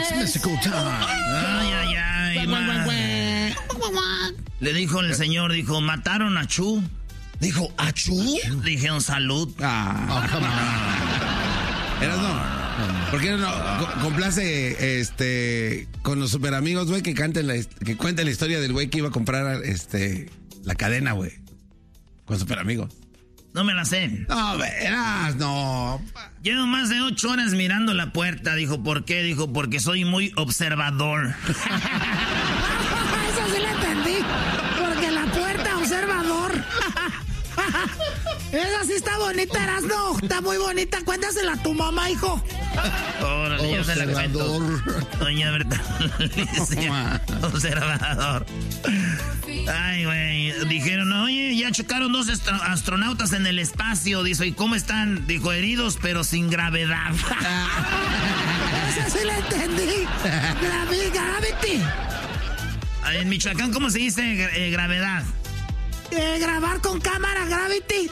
It's mystical time. Ay. Le dijo el señor, mataron a Chu. Dijo, ¿a Chu? Dijeron salud. Come on. ¿Por qué no complace con los super amigos, güey, que cuenten la historia del güey que iba a comprar la cadena, güey? Con super amigos. No me la sé. No, verás, no. Llevo más de 8 horas mirando la puerta. Dijo, ¿por qué? Dijo, porque soy muy observador. Eso sí lo entendí. Porque la puerta, observador. Esa sí está bonita, Erasno. Está muy bonita. Cuéntasela a tu mamá, hijo. Órale, yo se la cuento. Doña Bertalicia. Observador. Ay, güey. Dijeron, oye, ya chocaron 2 astronautas en el espacio. Dijo, ¿y cómo están? Dijo, heridos, pero sin gravedad. Esa sí la entendí. Gravity. En Michoacán, ¿cómo se dice gravedad? Grabar con cámara, Gravity.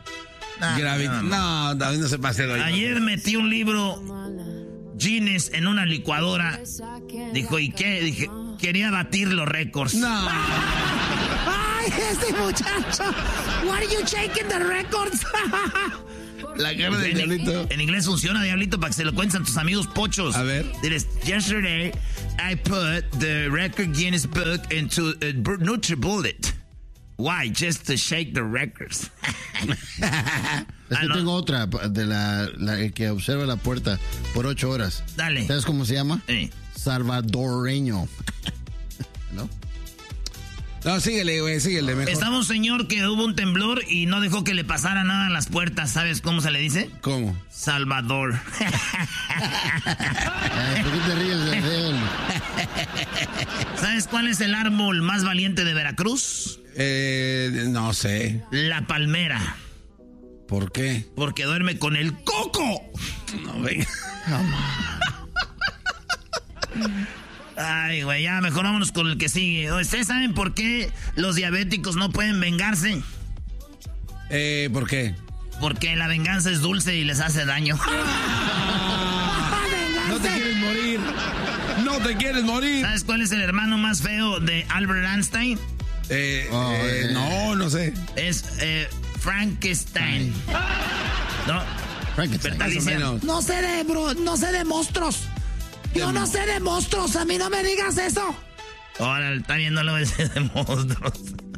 No se pase. Ayer metí un libro Guinness en una licuadora. Dijo, ¿y qué? Dije, quería batir los récords. No. Ay, este muchacho. What are you shaking the records? La cara de Diablito. En inglés funciona, Diablito, para que se lo cuenten a tus amigos pochos. A ver. Diles, yesterday I put the record Guinness book into a NutriBullet. Why? Just to shake the records. Es que tengo otra de la que observa la puerta por 8 horas. Dale. ¿Sabes cómo se llama? Salvadoreño. ¿No? No, síguele, güey, síguele mejor. Estaba un señor que hubo un temblor y no dejó que le pasara nada a las puertas. ¿Sabes cómo se le dice? ¿Cómo? Salvador. ¿Por qué te ríes de él? ¿Sabes cuál es el árbol más valiente de Veracruz? No sé. La palmera. ¿Por qué? Porque duerme con el coco. No, venga. Ay, güey, ya mejor vámonos con el que sigue. ¿Ustedes saben por qué los diabéticos no pueden vengarse? ¿Por qué? Porque la venganza es dulce y les hace daño. No te quieres morir. No te quieres morir. ¿Sabes cuál es el hermano más feo de Albert Einstein? No sé. Es Frankenstein. ¿No? Frankenstein. No sé de monstruos. Yo no sé de monstruos, a mí no me digas eso. Ahora está viendo lo de monstruos.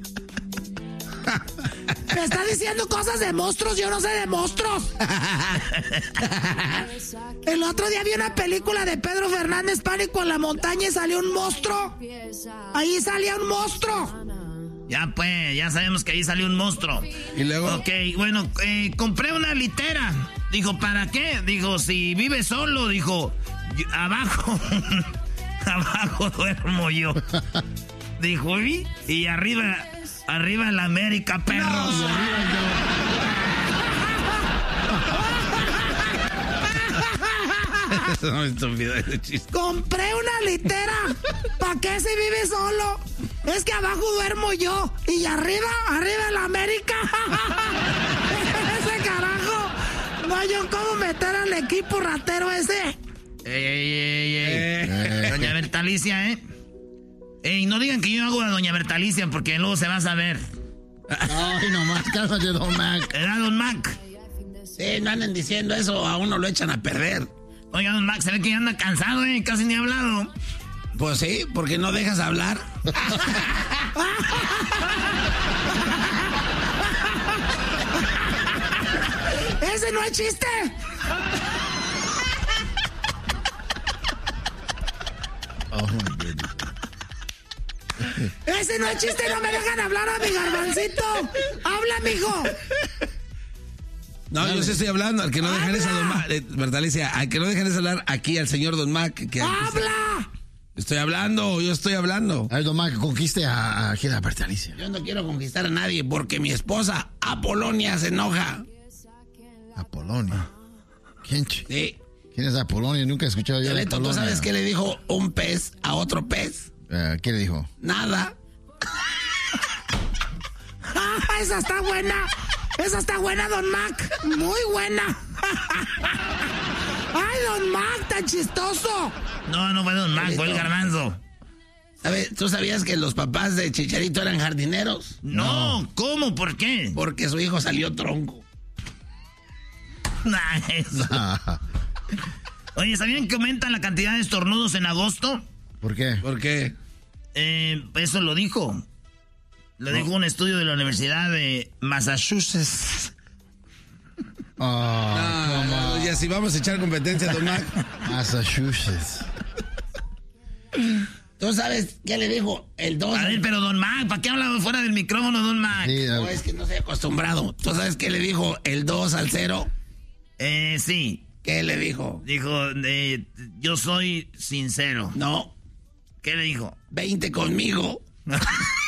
Me está diciendo cosas de monstruos, yo no sé de monstruos. El otro día vi una película de Pedro Fernández, Pánico en la montaña, y salió un monstruo. Ahí salía un monstruo. Ya pues, ya sabemos que ahí salió un monstruo. Y luego. Ok, bueno, compré una litera. Dijo, ¿para qué? Dijo, si vive solo, dijo, abajo duermo yo. Dijo, y arriba la América, perros. No, estúpido ese chiste. Compré una litera. ¿Para qué si vive solo? Es que abajo duermo yo. Y arriba la América. Ese carajo. No hay yo cómo meter al equipo ratero ese. Ey. Doña Bertalicia, Ey, no digan que yo hago a Doña Bertalicia porque luego se va a saber. Ay, nomás, cálmate, Don Mac. ¿Era Don Mac? Sí, no anden diciendo eso, a uno lo echan a perder. Oiga, Don Mac, se ve que ya anda cansado, casi ni ha hablado. Pues sí, porque no dejas hablar. ¡Ese no es chiste! Oh, my goodness. ¡Ese no es chiste! ¡No me dejan hablar a mi garbancito! ¡Habla, mijo! No, yo sí estoy hablando, al que no dejan esa Don Mac, Bertalicia, al que no dejan esa hablar aquí al señor Don Mac. ¡Habla! Yo estoy hablando. A ver, Don Mac, conquiste a Bertalicia. Yo no quiero conquistar a nadie porque mi esposa, Apolonia, se enoja. Apolonia. ¿Quién? Sí. ¿Quién es Apolonia? Nunca he escuchado yo de Apolonia. ¿Tú sabes qué le dijo un pez a otro pez? ¿Qué le dijo? Nada. ¡Esa está buena! ¡Esa está buena, Don Mac! ¡Muy buena! ¡Ay, Don Mac, tan chistoso. No fue Don Mac, fue el Garbanzo. ¿Tú sabías que los papás de Chicharito eran jardineros? No, ¿cómo? ¿Por qué? Porque su hijo salió tronco. Eso. Oye, ¿sabían que aumenta la cantidad de estornudos en agosto? ¿Por qué? ¿Por qué? Eso lo dijo. Lo dijo un estudio de la Universidad de Massachusetts. Y así vamos a echar competencia, Don Mac. Massachusetts. ¿Tú sabes qué le dijo el 2? A ver, pero Don Mac, ¿para qué habla fuera del micrófono, Don Mac? Sí, no, es que no estoy acostumbrado. ¿Tú sabes qué le dijo el 2 al 0? Sí. ¿Qué le dijo? Dijo, yo soy sincero. No. ¿Qué le dijo? 20 conmigo. Ese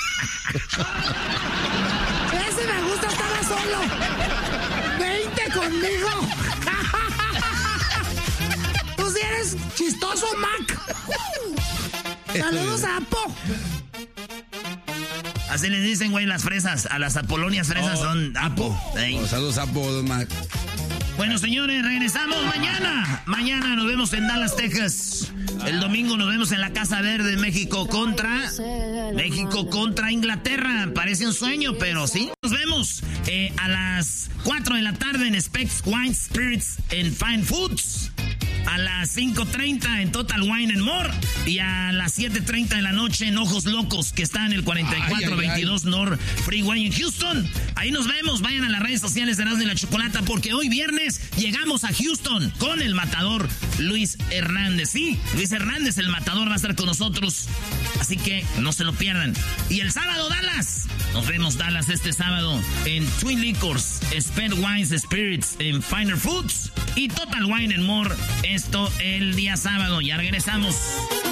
me gusta, estaba solo. 20 conmigo. Tú sí eres chistoso, Mac. Saludos a Apo. Así les dicen, güey, las fresas. A las apolonias fresas son Apo. Saludos, Apo, Don Mac. Bueno, señores, regresamos mañana. Mañana nos vemos en Dallas, Texas. El domingo nos vemos en la Casa Verde, México contra Inglaterra. Parece un sueño, pero sí. Nos vemos a las 4 de la tarde en Specs Wine Spirits and Fine Foods. A las 5:30 en Total Wine and More. Y a las 7:30 de la noche en Ojos Locos, que está en el 4422 North Freeway en Houston. Ahí nos vemos. Vayan a las redes sociales de Erasmo y la Chocolata, porque hoy viernes llegamos a Houston con el matador Luis Hernández. Sí, Luis Hernández, el matador, va a estar con nosotros. Así que no se lo pierdan. Y el sábado, Dallas. Nos vemos, Dallas, este sábado en Twin Liquors, Spent Wines Spirits en Finer Foods y Total Wine and More. Esto el día sábado. Ya regresamos.